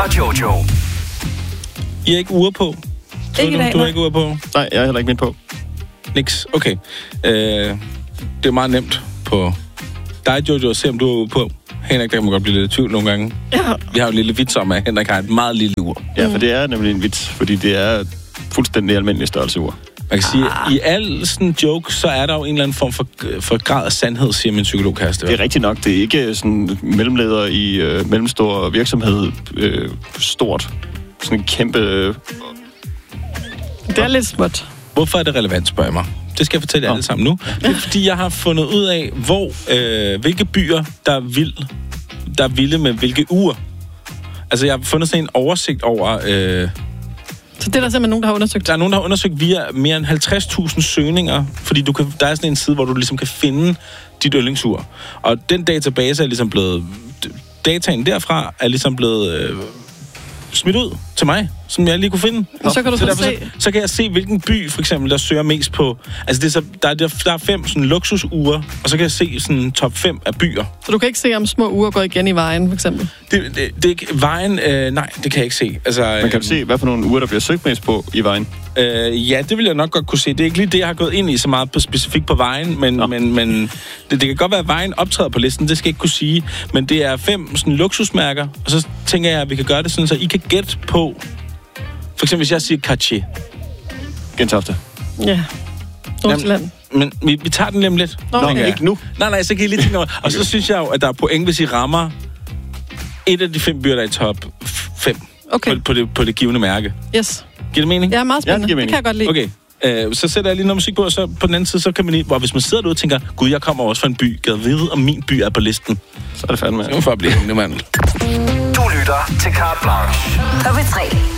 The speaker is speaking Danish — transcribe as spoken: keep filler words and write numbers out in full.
og Jojo. I er ikke uger på? Ikke i dag, du, du er nej. ikke uger på? Nej, jeg er heller ikke med på. Niks. Okay. Øh, det er meget nemt på dig, Jojo, at se, om du er uge på. Henrik, der kan man godt blive lidt i tvivl nogle gange. Ja. Vi har jo en lille vits om, at Henrik har et meget lille ur. Ja, for det er nemlig en vits, fordi det er fuldstændig almindelig størrelse ur. Man kan sige, at i al sådan joke, så er der jo en eller anden form for, for grad af sandhed, siger min psykologkæreste. Det er rigtigt nok. Det er ikke sådan mellemleder i øh, mellemstor virksomhed. Øh, stort. Sådan en kæmpe... Øh, Det er lidt småt. Hvorfor er det relevant, spørger jeg mig? Det skal jeg fortælle jer alle sammen nu. Det er, fordi jeg har fundet ud af, hvor, øh, hvilke byer, der er, vild, der er vilde med hvilke uger. Altså, jeg har fundet sådan en oversigt over... Øh, Så det er der simpelthen nogen, der har undersøgt. der er nogen, der har undersøgt via mere end halvtreds tusind søgninger, fordi du kan, der er sådan en side, hvor du ligesom kan finde dit yndlingsur. Og den database er ligesom blevet... Dataen derfra er ligesom blevet... Øh, smidt ud til mig, som jeg lige kunne finde. Og så kan du så, derfor, se... så, så kan jeg se, hvilken by, for eksempel, der søger mest på... Altså, det er så, der, er, der er fem sådan luksusure, og så kan jeg se sådan top fem af byer. Så du kan ikke se, om små uger går igen i vejen, for eksempel? Det, det, det er ikke... Vejen... Øh, nej, det kan jeg ikke se. Altså, man kan øh, se, hvad for nogle uger, der bliver søgt mest på i vejen. Øh, ja, det vil jeg nok godt kunne se. Det er ikke lige det, jeg har gået ind i så meget på, specifikt på vejen, men, men, men det, det kan godt være, at vejen optræder på listen, det skal jeg ikke kunne sige. Men det er fem sådan luksusmærker, og så tænker jeg, at vi kan gøre det sådan, så I kan gætte på... For eksempel, hvis jeg siger Cartier. Gentofte. Ja. Nordsjælland. Men vi, vi tager den lige om lidt. Nå, okay. Ikke nu. Nej, nej, så kan I lige tænke over. Og så synes jeg jo, at der er point, hvis I rammer et af de fem byer, der er i top fem. Okay. På, på, det, på det givende mærke. Yes. Giver det mening? Ja, meget spændende. Ja, det giver det, mening. det kan jeg godt lide. Okay. Øh, så sætter jeg lige noget musik på, og så på den anden side, så kan man lige... Hvor hvis man sidder derude og tænker, gud, jeg kommer også fra en by. Gad vide, om min by er på listen. Så er det fandme. Det må for at blive hængende, mand. Du lytter til Carte Blanche. På P tre.